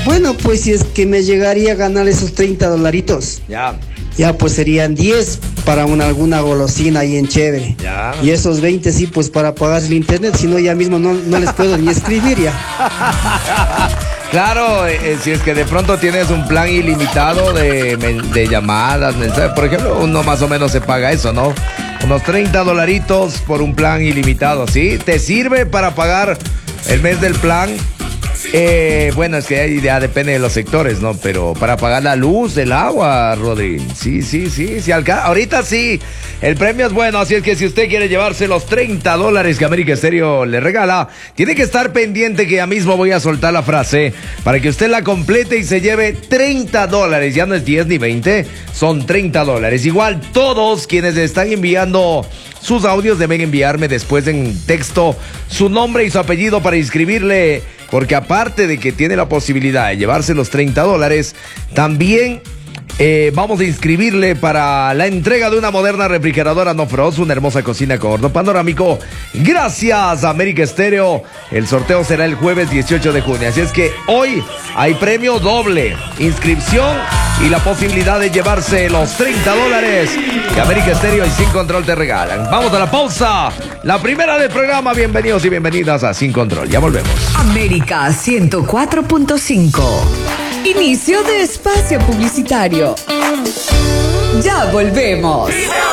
Bueno, pues si es que me llegaría a ganar esos $30, ya pues serían 10 para alguna golosina ahí en chévere. Ya. Y esos 20 sí, pues para pagar el internet, si no ya mismo no les puedo ni escribir ya. Claro, si es que de pronto tienes un plan ilimitado de llamadas, mensajes, por ejemplo, uno más o menos se paga eso, ¿no? Unos $30 por un plan ilimitado, ¿sí? ¿Te sirve para pagar el mes del plan? Bueno, es que ahí ya depende de los sectores, ¿no? Pero para pagar la luz, el agua, Rodri. Sí. Ahorita sí, el premio es bueno, así es que si usted quiere llevarse los $30 que América Estéreo le regala, tiene que estar pendiente que ya mismo voy a soltar la frase para que usted la complete y se lleve $30. Ya no es 10 ni 20, son $30. Igual todos quienes están enviando sus audios deben enviarme después en texto su nombre y su apellido para inscribirle, porque aparte de que tiene la posibilidad de llevarse los $30, también vamos a inscribirle para la entrega de una moderna refrigeradora No Frost, una hermosa cocina con horno panorámico. Gracias, América Estéreo. El sorteo será el jueves 18 de junio. Así es que hoy hay premio doble, inscripción y la posibilidad de llevarse los $30 que América Estéreo y Sin Control te regalan. Vamos a la pausa, la primera del programa. Bienvenidos y bienvenidas a Sin Control. Ya volvemos. América 104.5. Inicio de espacio publicitario. Ya volvemos.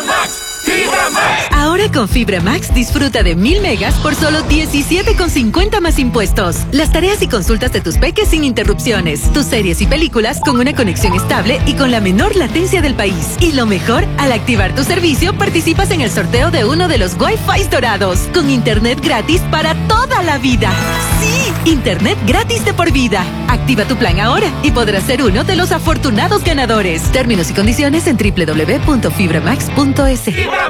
Ahora con Fibra Max disfruta de 1000 megas por solo $17.50 más impuestos. Las tareas y consultas de tus peques sin interrupciones. Tus series y películas con una conexión estable y con la menor latencia del país. Y lo mejor, al activar tu servicio participas en el sorteo de uno de los Wi-Fi dorados. Con internet gratis para toda la vida. ¡Sí! Internet gratis de por vida. Activa tu plan ahora y podrás ser uno de los afortunados ganadores. Términos y condiciones en www.fibramax.es.